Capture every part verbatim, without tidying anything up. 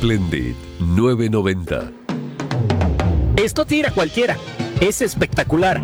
Splendid nueve noventa. Esto tira cualquiera. Es espectacular.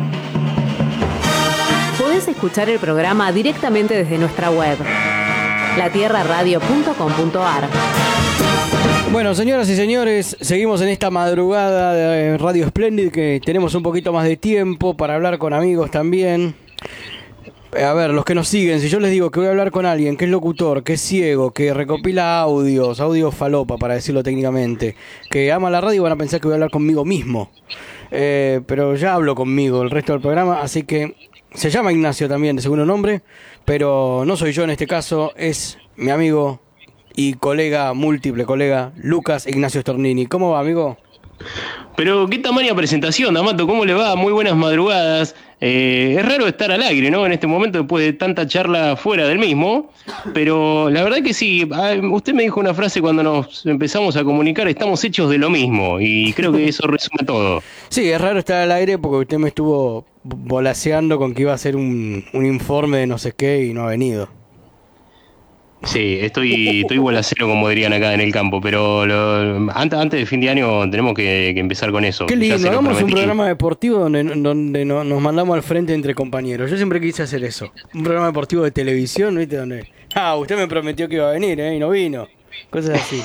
Podés escuchar el programa directamente desde nuestra web, la tierra radio punto com punto a r. Bueno, señoras y señores, seguimos en esta madrugada de Radio Splendid, que tenemos un poquito más de tiempo para hablar con amigos también. A ver, los que nos siguen, si yo les digo que voy a hablar con alguien que es locutor, que es ciego, que recopila audios, audios falopa para decirlo técnicamente, que ama la radio, van a pensar que voy a hablar conmigo mismo. Eh, pero ya hablo conmigo el resto del programa, así que se llama Ignacio también, de segundo nombre, pero no soy yo en este caso, es mi amigo y colega, múltiple colega, Lucas Ignacio Stornini. ¿Cómo va, amigo? Pero qué tamaña presentación, D'Amato, ¿cómo le va? Muy buenas madrugadas. Eh, es raro estar al aire, ¿no? En este momento, después de tanta charla fuera del mismo, pero la verdad que sí, usted me dijo una frase cuando nos empezamos a comunicar, estamos hechos de lo mismo, y creo que eso resume todo. Sí, es raro estar al aire porque usted me estuvo volaseando con que iba a hacer un, un informe de no sé qué y no ha venido. Sí, estoy estoy bolacero, como dirían acá en el campo, pero lo, antes, antes de fin de año tenemos que, que empezar con eso. Qué lindo, hagamos un programa deportivo donde, donde no, nos mandamos al frente entre compañeros. Yo siempre quise hacer eso, un programa deportivo de televisión, ¿viste? Donde, ah, usted me prometió que iba a venir, ¿eh? Y no vino, cosas así.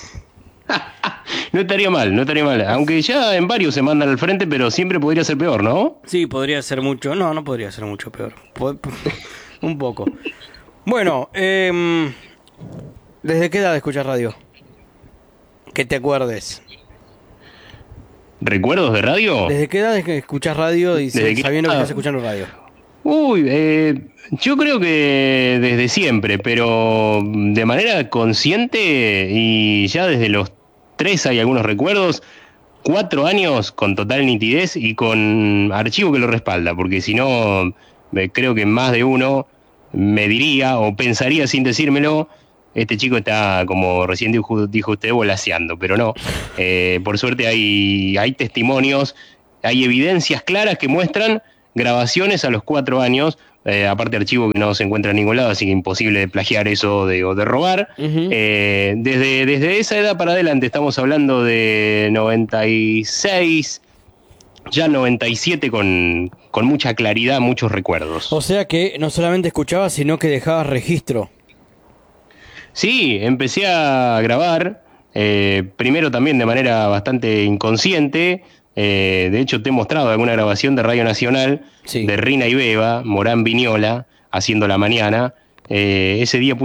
No estaría mal, no estaría mal, aunque ya en varios se mandan al frente, pero siempre podría ser peor, ¿no? Sí, podría ser mucho, no, no podría ser mucho peor, un poco. Bueno, eh, ¿desde qué edad escuchas radio? Que te acuerdes. ¿Recuerdos de radio? ¿Desde qué edad escuchas radio y sabiendo que estás escuchando radio? Uy, eh, yo creo que desde siempre, pero de manera consciente y ya desde los tres hay algunos recuerdos, cuatro años con total nitidez y con archivo que lo respalda, porque si no, creo que más de uno me diría o pensaría sin decírmelo, este chico está, como recién dijo, dijo usted, volaseando, pero no. Eh, por suerte hay, hay testimonios, hay evidencias claras que muestran grabaciones a los cuatro años, eh, aparte archivo que no se encuentra en ningún lado, así que imposible de plagiar eso de, o de robar. Uh-huh. Eh, desde, desde esa edad para adelante, estamos hablando de noventa y seis... ya noventa y siete con, con mucha claridad, muchos recuerdos. O sea que no solamente escuchabas, sino que dejabas registro. Sí, empecé a grabar, eh, primero también de manera bastante inconsciente. Eh, de hecho, te he mostrado alguna grabación de Radio Nacional, sí, de Rina y Beba, Morán Viñola, haciendo la mañana. Eh, ese día